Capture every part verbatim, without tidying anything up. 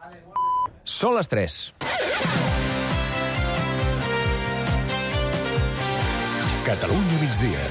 Són les tres. Catalunya migdia.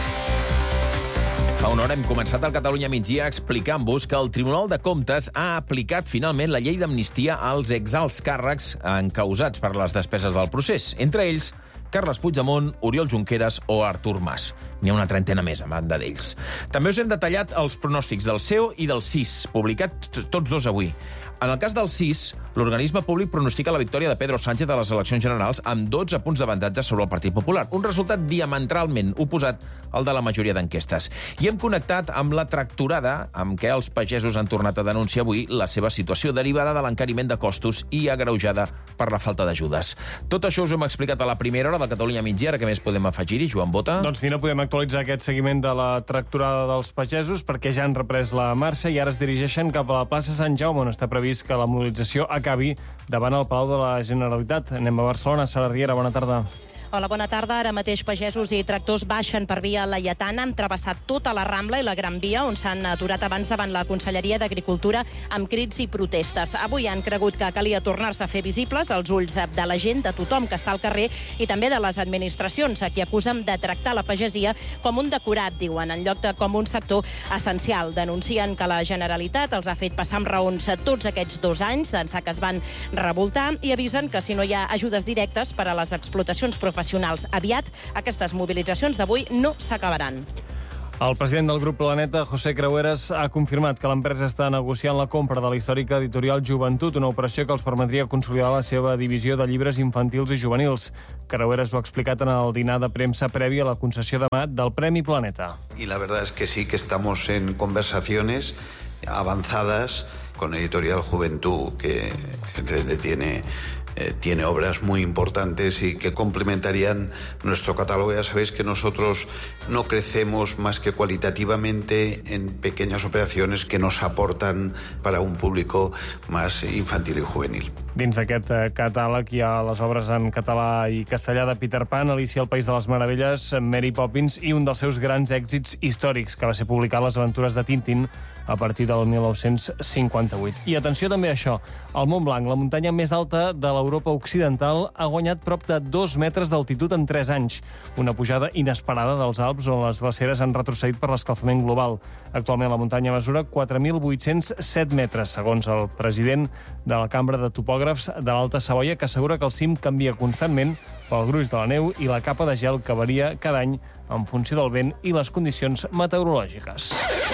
Fa una hora hem començat el Catalunya migdia explicant-vos que el Tribunal de Comptes ha aplicat finalment la llei d'amnistia als exalts càrrecs encausats per les despeses del procés. Entre ells, Carles Puigdemont, Oriol Junqueras o Artur Mas. N'hi ha una trentena més, a banda d'ells. També us hem detallat els pronòstics del C E O i del C I S, publicat tots dos avui. En el cas del C I S, l'organisme públic pronostica la victòria de Pedro Sánchez a les eleccions generals amb dotze punts d'avantatge sobre el Partit Popular, un resultat diametralment oposat al de la majoria d'enquestes. I hem connectat amb la tractorada amb què els pagesos han tornat a denunciar avui la seva situació derivada de l'encariment de costos i agreujada per la falta d'ajudes. Tot això us hem explicat a la primera hora de Catalunya migdia. Ara què més podem afegir-hi, Joan Bota? Doncs mira, podem actualitzar aquest seguiment de la tractorada dels pagesos perquè ja han reprès la marxa i ara es dirigeixen cap a la plaça Sant Jaume, on està previst que la mobilització acabi davant el Palau de la Generalitat. Anem a Barcelona. Sara Riera, bona tarda. Hola, bona tarda. Ara mateix pagesos i tractors baixen per via Laietana, han travessat tota la Rambla i la Gran Via, on s'han aturat abans davant la Conselleria d'Agricultura amb crits i protestes. Avui han cregut que calia tornar-se a fer visibles als ulls de la gent, de tothom que està al carrer i també de les administracions, a qui acusen de tractar la pagesia com un decorat, diuen, en lloc de com un sector essencial. Denuncien que la Generalitat els ha fet passar amb raons tots aquests dos anys d'ençà que es van revoltar i avisen que si no hi ha ajudes directes per a les explotacions professionals aviat, aquestes mobilitzacions d'avui no s'acabaran. El president del grup Planeta, José Creueras, ha confirmat que l'empresa està negociant la compra de la històrica editorial Joventut, una operació que els permetria consolidar la seva divisió de llibres infantils i juvenils. Creueras ho ha explicat en el dinar de premsa previ a la concessió demà del Premi Planeta. Y la verdad es que sí que estamos en conversaciones avanzadas con Editorial Juventud, que tiene... Eh, tiene obras muy importantes y que complementarían nuestro catálogo. Ya sabéis que nosotros no crecemos más que cualitativamente en pequeñas operaciones que nos aportan para un público más infantil y juvenil. Dins d'aquest eh, catàleg hi ha les obres en català i castellà de Peter Pan, Alicia al País de les Meravelles, Mary Poppins i un dels seus grans èxits històrics, que va ser publicar Les aventures de Tintín a partir del mil nou-cents cinquanta-vuit. I atenció també a això, el Mont Blanc, la muntanya més alta de l'Europa occidental, ha guanyat prop de dos metres d'altitud en tres anys, una pujada inesperada dels Alps on les glaceres han retrocedit per l'escalfament global. Actualment la muntanya mesura quatre mil vuit-cents set metres, segons el president de la Cambra de Topògrafs de l'Alta Savoia, que assegura que el cim canvia constantment pel gruix de la neu i la capa de gel que varia cada any en funció del vent i les condicions meteorològiques.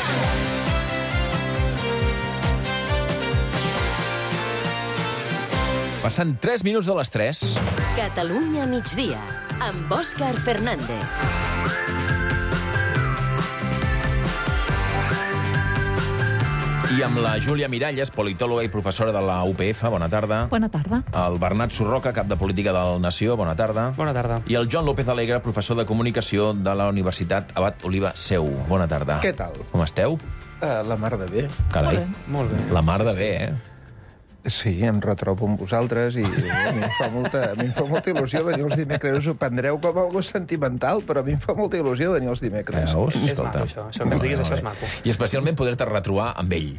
Passant tres minuts de les tres. Catalunya migdia, amb Òscar Fernández. I amb la Júlia Miralles, politòloga i professora de la U P F. Bona tarda. Bona tarda. El Bernat Surroca, cap de Política del Nació. Bona tarda. Bona tarda. I el Joan López Alegre, professor de Comunicació de la Universitat Abat Oliva Seu. Bona tarda. Què tal? Com esteu? Uh, la mar de bé. Carai. Molt bé. La mar de bé, eh? Sí, em retrobo amb vosaltres i a mi em fa molta, a mi em fa molta il·lusió venir els dimecres. Us ho prendreu com algo sentimental, però a mi em fa molta il·lusió venir els dimecres. Veus? És maco, això. Això que ens diguis, això és maco. I especialment poder-te retrobar amb ell.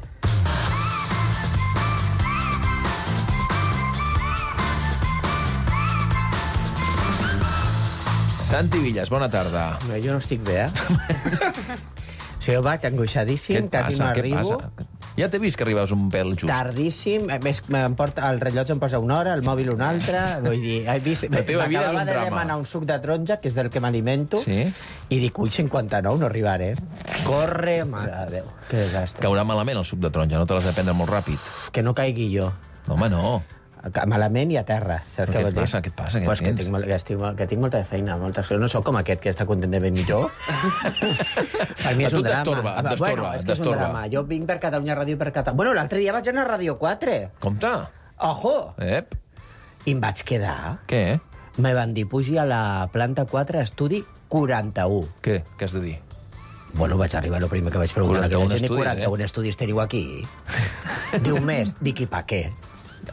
Santi Villas, bona tarda. No, jo no estic bé, eh? Si jo vaig angoixadíssim, quasi m'arribo. Ja t'he vist que arribaves un pèl just. Tardíssim, a més, em porta, el rellotge em posa una hora, el mòbil una altra, vull dir, he vist... La teva vida és un M'acabava de drama. demanar un suc de taronja, que és del que m'alimento, Sí? i dic, ui, cinquanta-nou, no arribaré. Corre, mare de Déu, que desastre. Caurà malament el suc de taronja, no te l'has de prendre molt ràpid. Que no caigui jo. No, home, no. Malament i a terra. Saps Però què què vol et dir? passa? Què et passa? Què Pues que, tens? tinc, molt- que, estic, molt- que tinc molta feina, moltes coses. No sóc com aquest, que està content de venir jo. Per mi A és tu un drama. t'estorba, et destorba, Bueno, és et que és un destorba. drama. Jo vinc per Catalunya Ràdio i per Catalunya... Bueno, l'altre dia vaig anar a Ràdio quatre. Compte. Ojo! Ep. I em vaig quedar. Què? Me van dir, pugi a la planta quatre, estudi quaranta-u. Què? Què has de dir? Bueno, vaig arribar, el primer que vaig preguntar. quaranta-un que vaig dir, estudis, quaranta-un eh? estudis teniu aquí? Diu més. Dic, i pa què?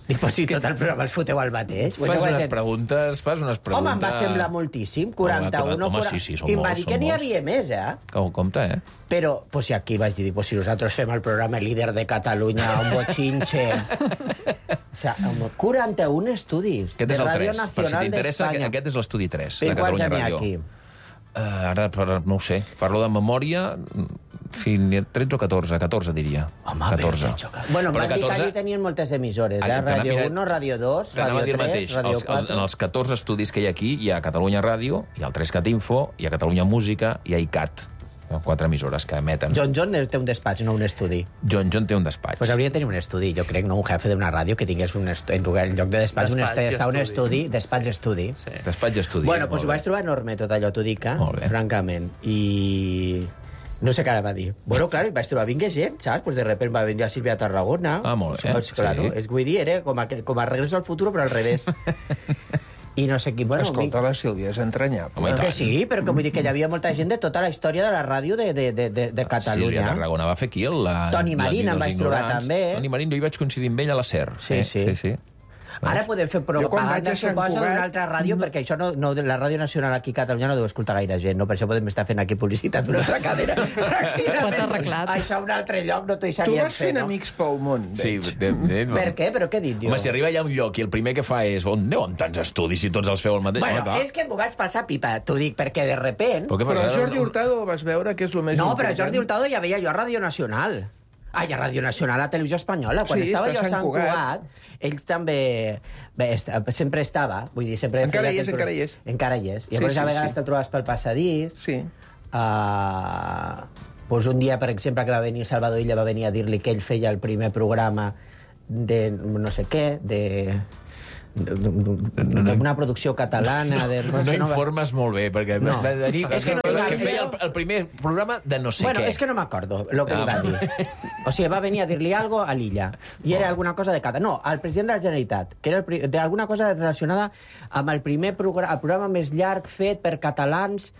Dic, pues si tot el programa els foteu al mateix. Fas unes dir... preguntes, fas unes preguntes... Home, em va semblar moltíssim, quaranta-u. Home, home sí, sí, són I em va molts, dir que n'hi molts. havia més, eh? Com, compte, eh? Però, pues si aquí vaig dir, pues si nosaltres fem el programa líder de Catalunya, un botxinxe... O sea, quaranta-un estudis Aquest de és el Radio tres. Per si Nacional t'interessa, d'Espanya. aquest és l'estudi tres, I de quants Catalunya n'hi ha Ràdio. aquí? Uh, ara, per, no ho sé, parlo de memòria, fins a tretze o catorze, catorze diria. Home, catorze. bé, tretze. Bueno, em van dir que allí tenien moltes emissores, eh? Radio uno, Radio dos, Radio tres, Radio quatre... En els catorze estudis que hi ha aquí, hi ha Catalunya Ràdio, hi ha el tres cat Info, hi ha Catalunya Música, hi ha I C A T, quatre emissores que emeten. John John té un despatx, no un estudi. John John té un despatx. Pues hauria de tenir un estudi, jo crec, no un jefe d'una ràdio que tingués un estudi, en lloc de despatx, un estudi, està un estudi, despatx sí. estudi. Sí. Despatx estudi. Bueno, pues ho vaig trobar enorme, tot allò, t'ho dic, eh? Francament. I... no sé què ara va dir. Bueno, clar, vaig trobar, vinga gent, saps? Pues de repente va venir a Sílvia Tarragona. Ah, molt bé. Pues, claro, sí. és, vull dir, era com a, com a Regreso al Futuro, però al revés. I no sé qui... Bueno, escolta, la Sílvia és entranyable. Home, que sí, però que vull dir que hi havia molta gent de tota la història de la ràdio de, de, de, de, de Catalunya. Sílvia Tarragona va fer aquí el... La, Toni Marín em vaig trobar també. Toni Marín, jo hi vaig coincidir amb ell a la SER. Sí, sí. sí, sí. Ara podem fer propaganda, suposo, d'una altra ràdio, no. perquè això no, no, la Ràdio Nacional aquí a Catalunya no deu escoltar gaire gent, no? Per això podem estar fent aquí publicitat d'una altra cadena. Ho has arreglat. Això a un altre lloc no t'ho Tu deixarien vas fer, fent no? amics pel món, Sí, de, de, Per què? Però què he dit jo? Home, si arriba allà a un lloc i el primer que fa és on aneu amb tants estudis si tots els feu el mateix? Bueno, Home, és que m'ho vaig passar pipa, t'ho dic, perquè de repent... Però, Però Jordi Hurtado el vas veure, que és el més No, important. però Jordi Hurtado ja veia jo a Ràdio Nacional. Ai, a Ràdio Nacional, a Televisió Espanyola. Quan Sí, estava està jo a a Sant Sant Cugat. Cugat, ells també... Bé, esta, sempre estava, vull dir, sempre... Encara feia hi és, aquest- encara hi és. Encara hi és. I Sí, llavors sí, a vegades sí. te trobes pel passadís. Sí. Uh, pues un dia, per exemple, que va venir Salvador Illa, va venir a dir-li que ell feia el primer programa de no sé què, de... d'una producció catalana de, No, no informes molt bé, perquè No. va venir És que no que, tinc que el feia meu- el, el primer programa de no sé bueno, què. és que no m'acordo el que Ah, li va molt dir. O sigui, va venir a dir-li algo a l'Illa. I era alguna cosa de Cata. No, al president de la Generalitat, que era el pri- d'alguna cosa relacionada amb el primer programa, el programa més llarg fet per catalans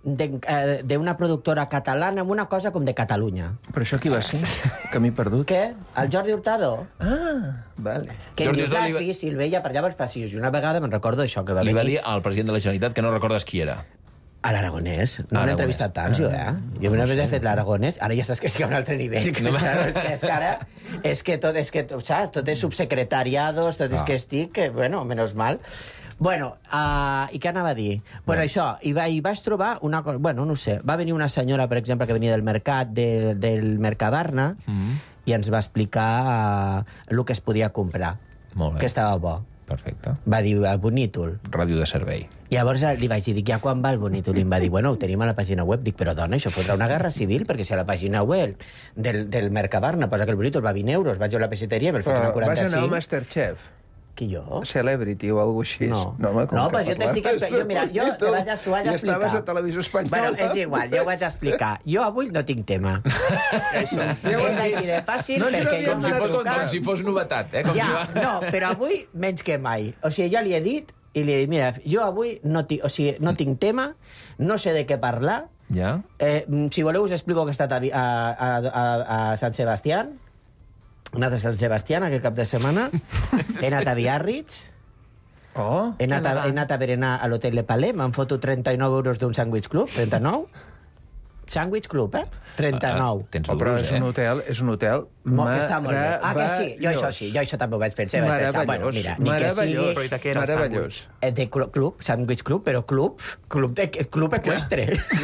d'una productora catalana, amb una cosa com de Catalunya. Però això qui va ser? Que m'he perdut. Què? El Jordi Hurtado? Ah, vale. Que Jordi em dius, Hurtado vas li va- dir, si el veia per allà pels passillos. I una vegada me'n recordo això, que va Li venir... va dir al president de la Generalitat que no recordes qui era. A l'Aragonès. No Aragonès. l'he entrevistat tant, jo, eh? Jo una vegada he fet l'Aragonès. Ara ja saps que estic a un altre nivell. Que no, és, que, és que ara... És que tot, és que, saps? Tot és subsecretariados, tot és Ah. que estic... Que, bueno, menos mal. Bueno, uh, i què anava a dir? Bueno, això, i, va, i vaig trobar una cosa... Bueno, no ho sé. Va venir una senyora, per exemple, que venia del mercat, de, del Mercabarna, Mm. i ens va explicar uh, el que es podia comprar. Molt bé. Que estava bo. Perfecte. Va dir el Bonítol. Ràdio de servei. I llavors li vaig dir, dic, ja quan va el Bonítol? I em va dir, bueno, ho tenim a la pàgina web. Dic, però dona, això fotrà una guerra civil, perquè si a la pàgina web del, del Mercabarna posa que el Bonítol va vint euros, vaig jo a la pesseteria, me'l foten a Però vas anar al quaranta-cinc. Masterchef? Qui, jo? Celebrity o alguna cosa així. No, no, home, com no que però jo t'estic parlaves explicant... Jo, mira, jo de te vaig, t'ho vaig I explicar. estaves a Televisió Espanyola. Bueno, és igual, jo ho vaig explicar. Jo avui no tinc tema. Això. És així de fàcil, No ens perquè jo havíem Com si m'ha fos, trucat... com si fos novetat, eh? Com Ja, si va... no, però avui menys que mai. O sigui, ja li he dit i li he dit, mira, jo avui no, ti, o sigui, no tinc tema, no sé de què parlar. Ja? Eh, si voleu us explico que he estat a, Vi- a, a, a, a Sant Sebastián. He anat a Sant Sebastián aquest cap de setmana. He anat a Biarritz. Oh, He anat, a, he anat a berenar a l'Hotel Le Palais. M'han fotut trenta-nou euros d'un sandwich club. trenta-nou? Sandwich club, eh? trenta-nou. Ah, tens oh, però duros, és un eh? hotel, és un hotel Molt, està molt bé. Ah, que sí? Jo això sí, jo això també ho vaig pensar. Vaig pensar, bueno, mira, ni que sigui... Però i de què era el meravellós. Eh, de cl club, sandwich club, però club, club, de, club equestre.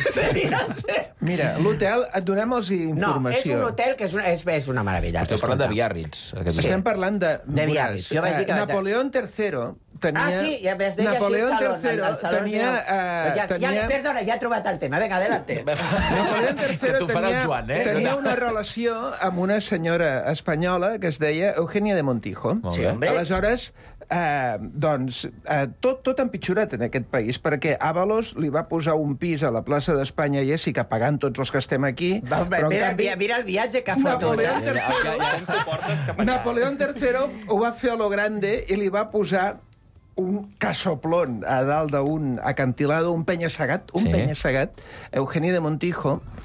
Mira, l'hotel, et donem els No, és informació. un hotel que és una, és, és una meravella. Esteu parlant de escolta. Biarritz. Aquest Sí. Estem parlant de... De Biarritz. Jo vaig dir que Eh, vaig- Napoleón tercero tenia... Ah, sí, ja ves, deia Napoleón així el salón. tercero el salón tenia... ja, eh, ja, tenia... ja, perdona, ja he trobat el tema. Vinga, adelante. Napoleón Que tercero t'ho farà el tenia, Joan, eh? tenia una relació amb una senyora espanyola que es deia Eugenia de Montijo. Molt Sí, bé. home. Aleshores, eh, doncs, eh, tot, tot empitjorat en aquest país, perquè Ábalos li va posar un pis a la plaça d'Espanya i Jessica pagant tots els que estem aquí. Va, però, en mira, canvi, mira, mira el viatge que ha fotut. Napoleón eh? tercero, Ja em portes cap allà. Napoleón tercero ho va fer a lo grande i li va posar un casoplón a dalt d'un acantilado, un penya-segat, un Sí. penya-segat, Eugenia de Montijo,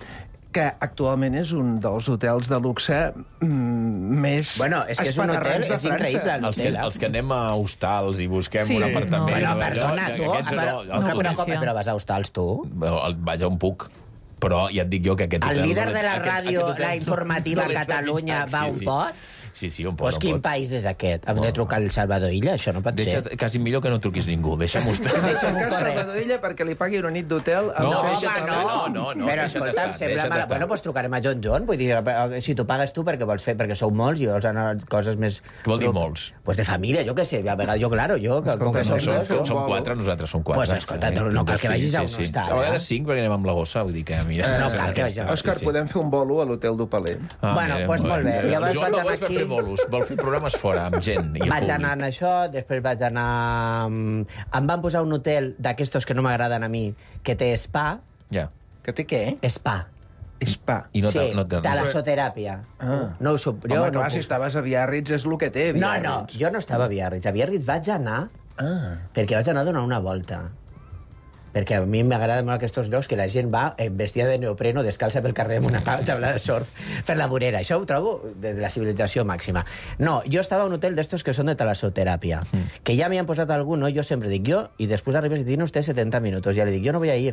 que actualment és un dels hotels de luxe mm, més Bueno, és que és un hotel, és increïble. Els que, els que anem a hostals i busquem Sí, un apartament... no. Bueno, allò, perdona, que tu, aquests però, no- no, el- però, coneixia. però vas a hostals, tu? el- Vaja, on puc. Però ja et dic jo que aquest El hotel... líder no l'he- de la aquest- ràdio, aquest hotel la no- informativa no l'he a Catalunya, trepitjat, va sí, un sí. pot? Sí, sí, un pot. Pues un quin pot. país és aquest? Hem de Oh. trucar al Salvador Illa? Això no pot Deixa, ser. quasi millor que no truquis ningú. Deixa'm-ho estar. Deixa'm un Cas correu. Salvador Illa perquè li pagui una nit d'hotel... No, No, home, deixa't estar, no. no, no, no, Però, deixa't escolta'm, estar, sembla deixa't mala... estar. Bueno, doncs trucarem a John John. Vull dir, eh, si tu pagues tu perquè vols fer, perquè sou molts i vols anar a coses més... Què vol dir molts? Pues de família, jo què sé. A vegades, jo, claro, jo, que, com que Escolta, som no dos... Som, jo- som quatre, nosaltres som quatre. Pues, escolta, no cal que vagis a un hostal, A vegades eh? cinc, perquè anem amb la gossa, vull dir que... Mira, No cal que vagi a- Òscar, podem fer un bolo a l'hotel d'Hopaler? Ah, Bueno, mira, doncs molt bé. El Llavors Joan vaig no anar vol aquí- fer bolos, vol fer programes fora, amb gent i Vaig públic. anar en això, després vaig anar... mm, Em van posar un hotel d'aquestos que no m'agraden a mi, que té spa. Ja. Que té què? Spa. Spa. I no sí, te, no te... talassoteràpia. Ah. No ho sup... Jo Home, no clar, puc. si estaves a Biarritz és el que té, No, Biarritz. no, jo no estava a Biarritz. A Biarritz vaig anar Ah. perquè vaig anar a donar una volta. Perquè a mi m'agrada molt aquests llocs que la gent va eh, vestida de neopreno, descalça pel carrer amb una taula de surf per la vorera. Això ho trobo de la civilització màxima. No, jo estava a un hotel d'estos que són de talassoteràpia, mm. que ja m'hi han posat algun, no? Jo sempre dic jo, i després arribes i tiene usted setenta minutos. Ja li dic, jo no voy a ir.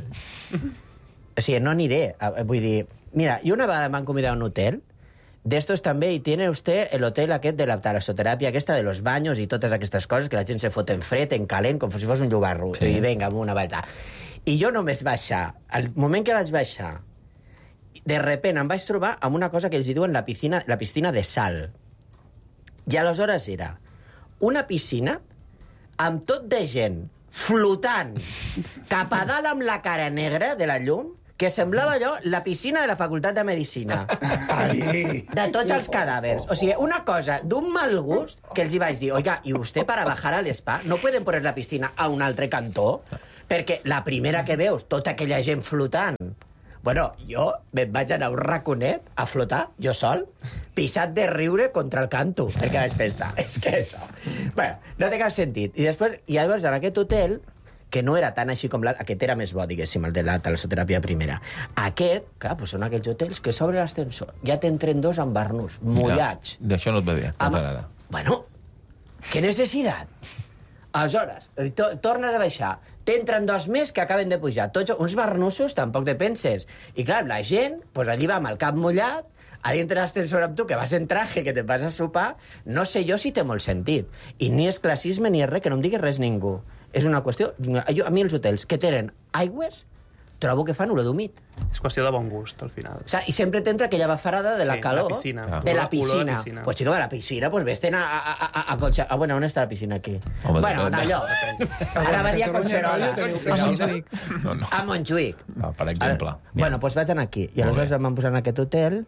O sigui, no aniré. A- Vull dir, mira, i una vegada m'han convidat a un hotel, d'estos també, i tiene usted el hotel aquest de la talassoteràpia, aquesta de los baños i totes aquestes coses, que la gent se fot en fred, en calent, com si fos un llobarro. Sí. I vinga, amb una volta. I jo només baixar. Al moment que vaig baixar, de repent em vaig trobar amb una cosa que ells hi diuen la piscina, la piscina de sal. I aleshores era una piscina amb tot de gent flotant cap a dalt amb la cara negra de la llum, que semblava allò la piscina de la Facultat de Medicina. Ai. De tots els cadàvers. O sigui, una cosa d'un mal gust que els hi vaig dir, oiga, ¿y usted para bajar al spa no pueden poner la piscina a un altre cantó? Perquè la primera que veus, tota aquella gent flotant... Bueno, jo me'n vaig anar a un raconet a flotar, jo sol, pisat de riure contra el canto, perquè vaig pensar, és que això... Bueno, no té cap sentit. I després, i llavors, en aquest hotel, que no era tan així com l'altre, aquest era més bo, diguéssim, el de la talassoteràpia primera. Aquest, clar, doncs són aquells hotels que s'obre l'ascensor, ja t'entren dos amb barnús, mullats. Ja, d'això no et va bé, no Ama- t'agrada. Bueno, què necessitat? Aleshores, to tornes a baixar, t'entren dos més que acaben de pujar. Tots uns barnussos, tampoc te penses. I clar, la gent, pues allí va amb el cap mullat, a dintre l'ascensor amb tu, que vas en traje, que te vas a sopar, no sé jo si té molt sentit. I ni és classisme ni és res, que no em digui res ningú. És una qüestió... Jo, a mi els hotels que tenen aigües, trobo que fan olor d'humit. És qüestió de bon gust, al final. O sea, i sempre t'entra aquella bafarada de la Sí, calor. la piscina. De la Olor de piscina. piscina. Pues chico, de la piscina, pues vés-te'n a, a, a, a Colcha... Ah, bueno, on està la piscina aquí? Home, bueno, de- allò. Ara va dir a Collserola. A Montjuïc. No, no. A Montjuïc. Ah, per exemple. Ara, bueno, doncs vaig anar aquí. I Molt aleshores bé. em van posar en aquest hotel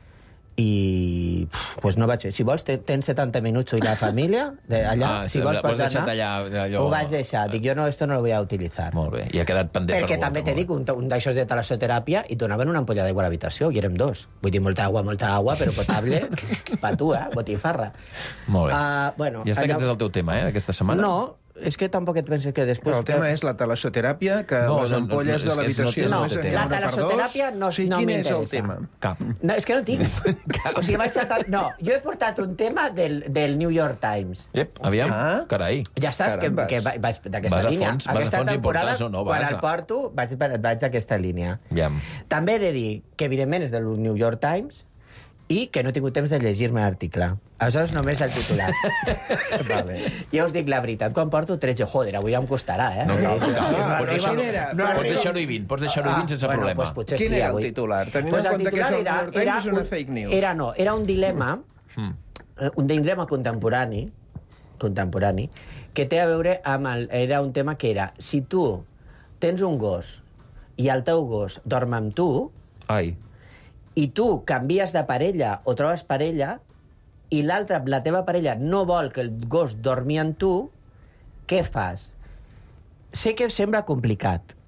i... pf, pues no vaig... Si vols, ten- tens setanta minuts i la família de allà. Ah, si sí, vols, ho has pots deixat anar. allà, allò- Ho vaig deixar. Dic, jo no, esto no lo voy a utilizar. Molt bé, i ha quedat pendent Perquè per també molt, te dic, un, un d'aixòs de talassoteràpia i donaven una ampolla d'aigua a l'habitació, i érem dos. Vull dir, molta aigua, molta aigua, però potable, pa tu, eh? Botifarra. Molt bé. Uh, bueno, Ja està, allò- aquest és el teu tema, eh, d'aquesta setmana? No, és que tampoc et penses que després... Però el tema és la talassoteràpia, que No, les no, no, ampolles no, és de que l'habitació no No, té- és la una per dos. talassoteràpia no, O sigui, no quin és el m'interessa. tema? Cap. No, és que no tinc. O sigui, vaig saltar... No, jo he portat un tema del, del New York Times. Ep, aviam, Ah. carai. Ja saps que, Carambes. que va- vaig d'aquesta Vas a línia. fons- vas a Aquesta fons temporada, importants o no? quan Vas el a- porto, vaig, vaig d'aquesta línia. Aviam. També he de dir que, evidentment, és del New York Times i que no he tingut temps de llegir-me l'article. Aleshores, només el titular. Vale. Ja us dic la veritat, quan porto tretze, joder, avui ja em costarà, eh? No cal, no cal. Sí, Pots arriba- deixar-ho era? no pots arriba- deixar-ho i vint, pots deixar-ho i vint sense bueno, problema. Pues potser Quin sí, era el avui. titular? Tenint Pues en el compte que és titular el New York Times, és una un- fake news. Era, no, era un dilema, Mm. eh, un dilema contemporani, contemporani, que té a veure amb... El, era un tema que era, si tu tens un gos i el teu gos dorm amb tu, Ai, i tu canvies de parella o trobes parella, i l'altra, la teva parella, no vol que el gos dormi amb tu, què fas? Sé que sembla complicat,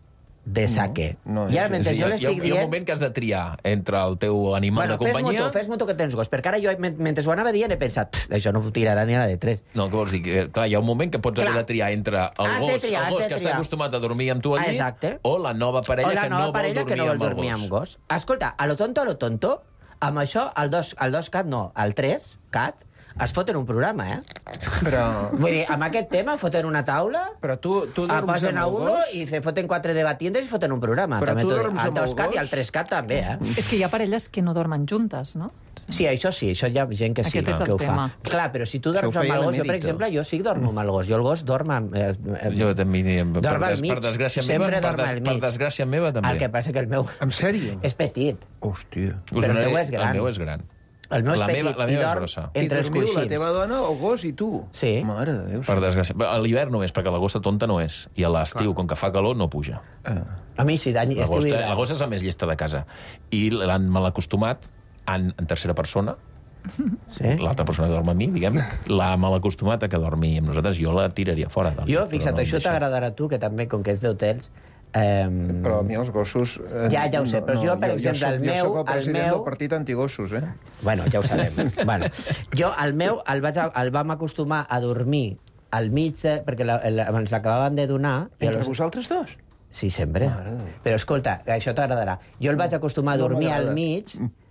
de saque. No, no I ara, és- mentre Sí, jo hi ha- l'estic hi ha un dient... moment que has de triar entre el teu animal Bueno, de fes-m'ho companyia... tu, fes-m'ho tu que tens gos, perquè ara jo, men- mentre ho anava dient, he pensat, "Pff, això no ho tirarà ni a la de tres. No, què vols dir? Que, clar, hi ha un moment que pots Clar. haver de triar entre el Has de gos, triar, el has gos de que està triar. acostumat a dormir amb tu al Ah, llit, exacte. o la nova parella, O la que, nova no vol parella que no vol dormir amb amb el gos. Escolta, a lo tonto, a lo tonto, amb això, el dos, el dos cat no, el tres cat, es foten un programa, eh? Però, Vull dir, amb aquest tema foten una taula, però tu, tu ah, dorms posen amb a el uno gos? i fe, foten quatre debatientes i foten un programa. Però també tu t'ho dic. dorms El amb el dos cat i gos? el tres cat també, eh? És que hi ha parelles que no dormen juntes, no? Sí, això sí, això hi ha gent que sí, Aquest és el que ho tema. fa. Clar, però si tu Això ho dorms amb feia el gos, jo, per l'emèrit, exemple, jo sí que dormo amb el gos. Jo el gos dorm amb... Eh, eh, Jo també, per, Dorm al des, mig. per desgràcia Sempre meva, per, dorm des, al per mig. desgràcia meva també. El que passa que el meu En sèrio? és petit. Hòstia. Us però el donaré- teu és gran. El meu és gran. El meu és La petit meva- la i meva és dorm grossa. entre I els dormiu la coixins. teva dona, el gos i tu? Sí. Mare de Déu. Per desgràcia. A l'hivern no és, perquè la gossa tonta no és. I a l'estiu, com que fa calor, no puja. Ah. A mi sí, d'any La estiu gossa, i la hivern. gossa és la més llesta de casa. I l'han mal acostumat en, en tercera persona. Sí. L'altra persona que dorm amb mi, diguem, l'ha mal acostumat a que dormi amb nosaltres. Jo la tiraria fora. Del Jo, llit, fixa't, però no em això deixa. t'agradarà a tu, que també, com que és d'hotels... Eh, Però a mi els gossos... Eh, Ja, ja ho sé, però jo, per exemple, soc, el meu- Jo soc el el president meu- del partit antigossos, eh? Bueno, ja ho sabem. bueno, jo, el meu, el, vaig, a- el vam acostumar a dormir al mig, de, perquè la, la, ens l'acabaven de donar... i Entre aleshores- vosaltres dos? Sí, sempre. Mare de Déu. Però escolta, això t'agradarà. Jo el vaig acostumar a No dormir al m'agrada. mig...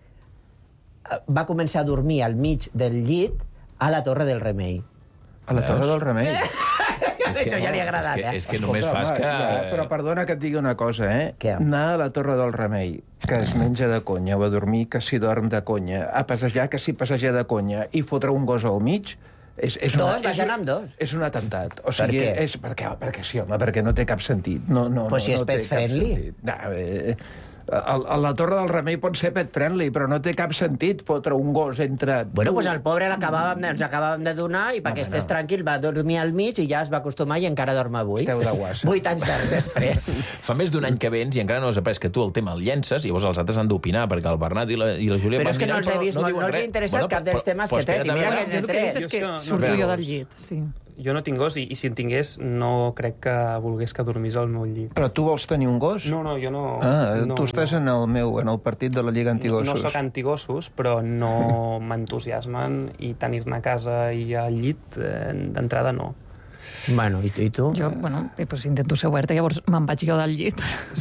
Va començar a dormir al mig del llit a la Torre del Remei. A la Veus? Torre del Remei. Això ja li ha agradat, és que, eh? És que només Escolta, fas home, que... ja, però perdona que et digui una cosa, eh? Què? Anar a la Torre del Remei, que es menja de conya, o a dormir, que s'hi dorm de conya, a passejar, que s'hi passeja de conya, i fotre un gos al mig... És, és Dos, una, vaig anar amb dos. És un atemptat. O Per sigui, què? És, perquè, perquè sí, home, perquè no té cap sentit. No, no, Però no, si és no té pet cap friendly. sentit. No, eh, a, a la Torre del Remei pot ser pet friendly, però no té cap sentit fotre un gos entre... Bueno, tu- pues el pobre l'acabàvem de, ens acabàvem de donar i perquè estés tranquil va dormir al mig i ja es va acostumar i encara dorm avui. Esteu de guassa. Vuit anys de- després. Fa més d'un any que vens i encara no has après que tu el tema el llences i llavors els altres han d'opinar, perquè el Bernat i la, i la Júlia... Però van és que no mirant, els he vist, no, diuen no els he res. interessat cap dels temes que he tret, i mira que Jo n'he el que he dit tret. és que Jo és que surto no jo veus. del llit, sí. Jo no tinc gos i, i si en tingués no crec que volgués que dormís al meu llit. Però tu vols tenir un gos? No, no, jo no... Ah, no, tu estàs no. en el meu, en el partit de la Lliga No, Antigossos. no sóc antigossos, però no m'entusiasmen i tenir-ne a casa i al llit, eh, d'entrada no. Bueno, i tu? I tu? Jo, bueno, eh, pues intento ser oberta, llavors me'n vaig jo del llit.